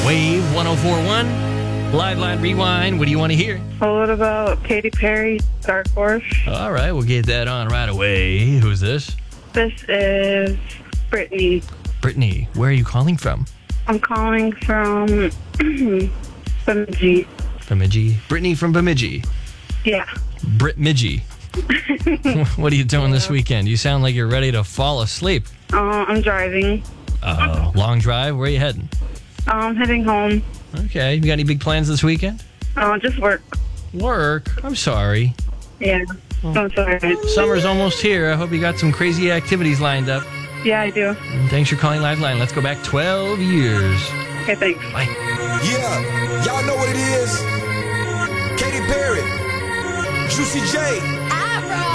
Wave 104.1. Live Line Rewind. What do you want to hear? Well, what about Katy Perry, Dark Horse? All right, we'll get that on right away. Who's this? This is Brittany. Brittany, where are you calling from? I'm calling from Bemidji. Bemidji. Brittany from Bemidji. Yeah. Brit-midji. What are you doing this weekend? You sound like you're ready to fall asleep. I'm driving. Long drive? Where are you heading? I'm heading home. Okay. You got any big plans this weekend? Just work. Work? I'm sorry. Yeah. I'm sorry. Summer's almost here. I hope you got some crazy activities lined up. Yeah, I do. And thanks for calling Liveline. Let's go back 12 years. Okay, thanks. Bye. Yeah, y'all know what it is. Katy Perry, Juicy J.